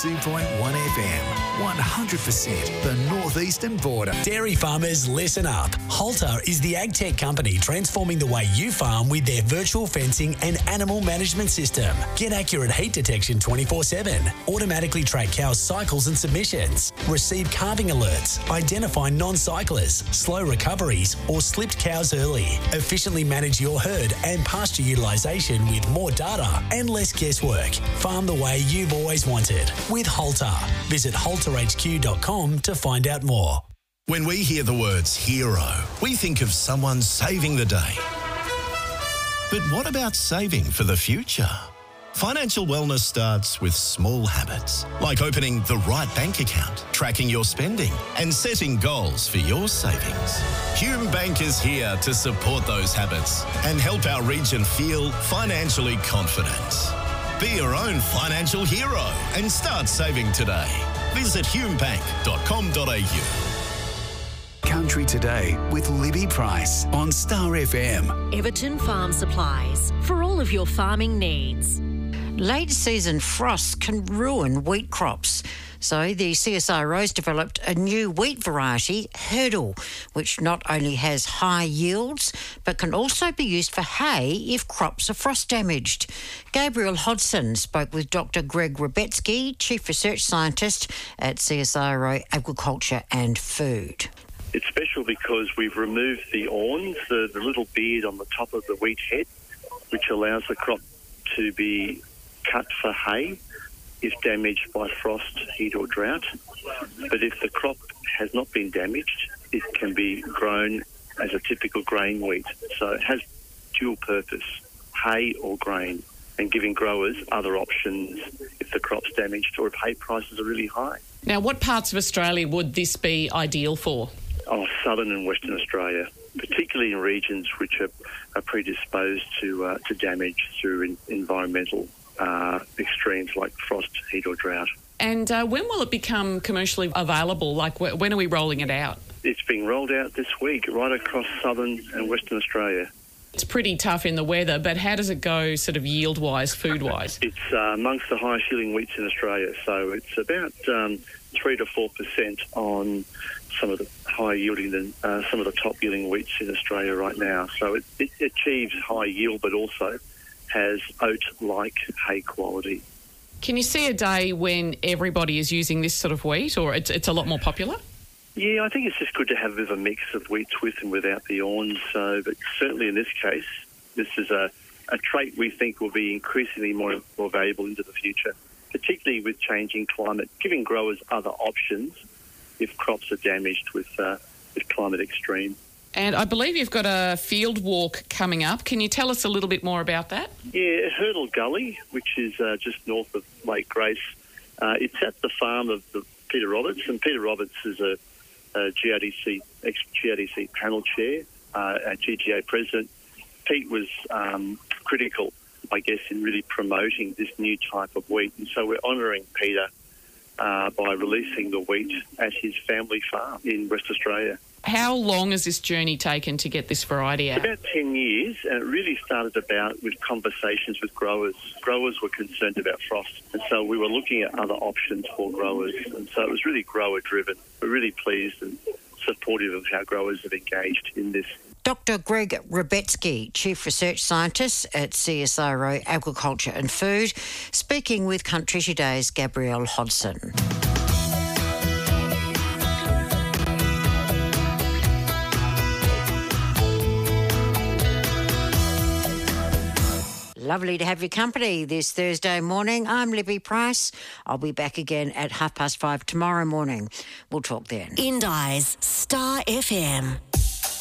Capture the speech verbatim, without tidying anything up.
two point one F M, one hundred percent the northeastern border. Dairy farmers, listen up. Halter is the ag tech company transforming the way you farm with their virtual fencing and animal management system. Get accurate heat detection twenty-four seven, automatically track cows' cycles and submissions, receive calving alerts, identify non-cyclers, slow recoveries or slipped cows early, efficiently manage your herd and pasture utilisation with more data and less guesswork. Farm the way you've always wanted with Halter. Visit halter h q dot com to find out more. When we hear the words hero, we think of someone saving the day. But what about saving for the future? Financial wellness starts with small habits, like opening the right bank account, tracking your spending, and setting goals for your savings. Hume Bank is here to support those habits and help our region feel financially confident. Be your own financial hero and start saving today. Visit hume bank dot com dot a u. Country Today with Libby Price on Star F M. Everton Farm Supplies for all of your farming needs. Late season frosts can ruin wheat crops. So the C S I R O's developed a new wheat variety, Hurdle, which not only has high yields, but can also be used for hay if crops are frost damaged. Gabriel Hodson spoke with Doctor Greg Rebetsky, Chief Research Scientist at C S I R O Agriculture and Food. It's special because we've removed the awns, the, the little beard on the top of the wheat head, which allows the crop to be cut for hay if damaged by frost, heat or drought. But if the crop has not been damaged, it can be grown as a typical grain wheat. So it has dual purpose, hay or grain, and giving growers other options if the crop's damaged or if hay prices are really high. Now, what parts of Australia would this be ideal for? Oh, southern and western Australia, particularly in regions which are, are predisposed to uh, to damage through in, environmental uh, extremes like frost, heat or drought. And uh, when will it become commercially available? Like, wh- when are we rolling it out? It's being rolled out this week right across southern and western Australia. It's pretty tough in the weather, but how does it go sort of yield-wise, food-wise? It's uh, amongst the highest yielding wheats in Australia, so it's about um, three to four percent on some of the high yielding than uh, some of the top yielding wheats in Australia right now. So it, it achieves high yield, but also has oat-like hay quality. Can you see a day when everybody is using this sort of wheat, or it's, it's a lot more popular? Yeah, I think it's just good to have a bit of a mix of wheats with and without the awns. So, but certainly in this case, this is a, a trait we think will be increasingly more, more valuable into the future, particularly with changing climate, giving growers other options if crops are damaged with, uh, with climate extreme. And I believe you've got a field walk coming up. Can you tell us a little bit more about that? Yeah, Hurdle Gully, which is uh, just north of Lake Grace. Uh, it's at the farm of the Peter Roberts, and Peter Roberts is a Uh, G R D C, ex-G R D C panel chair, uh, and G G A president. Pete was um, critical, I guess, in really promoting this new type of wheat. And so we're honouring Peter uh, by releasing the wheat at his family farm in West Australia. How long has this journey taken to get this variety out? About ten years, and it really started about with conversations with growers. Growers were concerned about frost, and so we were looking at other options for growers, and so it was really grower-driven. We're really pleased and supportive of how growers have engaged in this. Doctor Greg Rebetsky, Chief Research Scientist at C S I R O Agriculture and Food, speaking with Country Today's Gabrielle Hodson. Lovely to have your company this Thursday morning. I'm Libby Price. I'll be back again at half past five tomorrow morning. We'll talk then. Indi's Star F M.